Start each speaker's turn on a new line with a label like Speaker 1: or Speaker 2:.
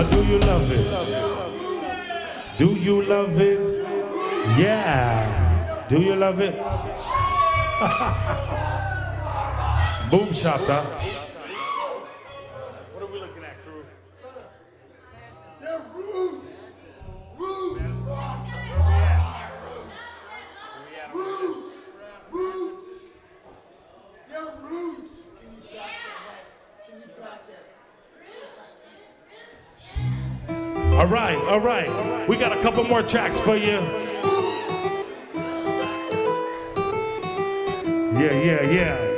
Speaker 1: Do you love it? Do you love it? Yeah. Do you love it? Boom shata.
Speaker 2: What are we looking at, crew?
Speaker 3: They're roots. Roots. Roots. Roots. They're roots. Can you back that up? Can you back that?
Speaker 1: All right, all right. We got a couple more tracks for you. Yeah, yeah, yeah.